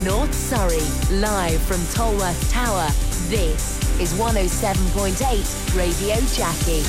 North Surrey, live from Tolworth Tower, this is 107.8 Radio Jackie.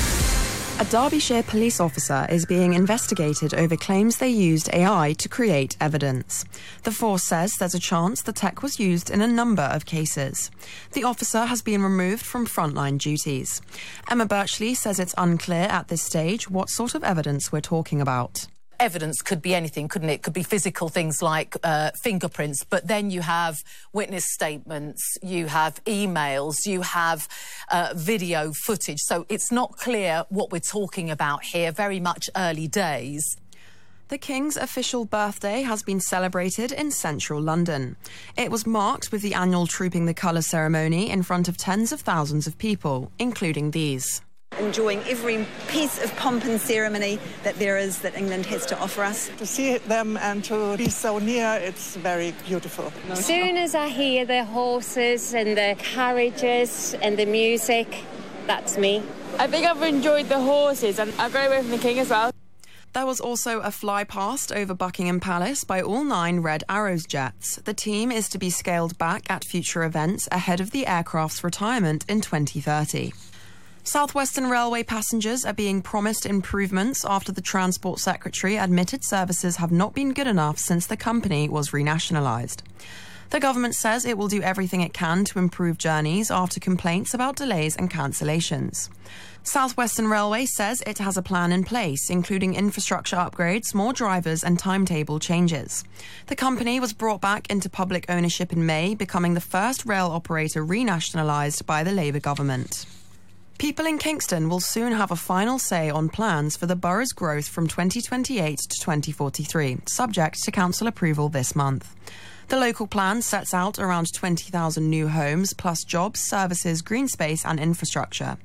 A Derbyshire police officer is being investigated over claims they used AI to create evidence. The force says there's a chance the tech was used in a number of cases. The officer has been removed from frontline duties. Emma Birchley says it's unclear at this stage what sort of evidence we're talking about. Evidence could be anything, couldn't it? Could be physical things like fingerprints, but then you have witness statements, you have emails, you have video footage. So it's not clear what we're talking about here, very much early days. The King's official birthday has been celebrated in central London. It was marked with the annual Trooping the Colour ceremony in front of tens of thousands of people, including these. Enjoying every piece of pomp and ceremony that there is that England has to offer us. To see them and to be so near, it's very beautiful. As soon as I hear the horses and the carriages and the music, that's me. I think I've enjoyed the horses and I go away from the King as well. There was also a fly past over Buckingham Palace by all 9 Red Arrows jets. The team is to be scaled back at future events ahead of the aircraft's retirement in 2030. South Western Railway passengers are being promised improvements after the Transport Secretary admitted services have not been good enough since the company was renationalised. The government says it will do everything it can to improve journeys after complaints about delays and cancellations. South Western Railway says it has a plan in place, including infrastructure upgrades, more drivers and timetable changes. The company was brought back into public ownership in May, becoming the first rail operator renationalised by the Labour government. People in Kingston will soon have a final say on plans for the borough's growth from 2028 to 2043, subject to council approval this month. The local plan sets out around 20,000 new homes, plus jobs, services, green space and infrastructure.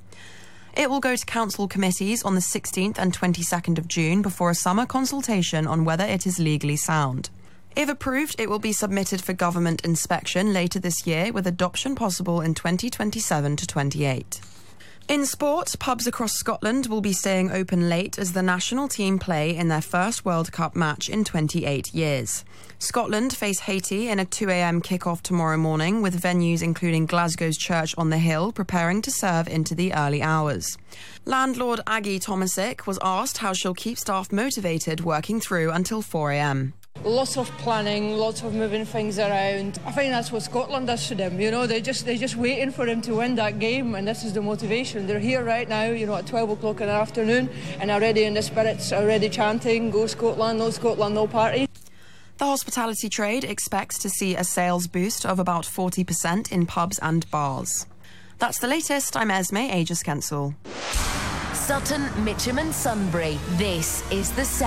It will go to council committees on the 16th and 22nd of June before a summer consultation on whether it is legally sound. If approved, it will be submitted for government inspection later this year, with adoption possible in 2027 to 28. In sport, pubs across Scotland will be staying open late as the national team play in their first World Cup match in 28 years. Scotland face Haiti in a 2 a.m. kick-off tomorrow morning, with venues including Glasgow's Church on the Hill preparing to serve into the early hours. Landlord Aggie Tomasic was asked how she'll keep staff motivated working through until 4 a.m. Lots of planning, lots of moving things around. I think that's what Scotland does to them, you know, they're just waiting for him to win that game, and this is the motivation. They're here right now, you know, at 12 o'clock in the afternoon, and already in the spirits, already chanting, go Scotland, no party. The hospitality trade expects to see a sales boost of about 40% in pubs and bars. That's the latest. I'm Esme Aegis Kensel. Sutton, Mitcham and Sunbury, this is the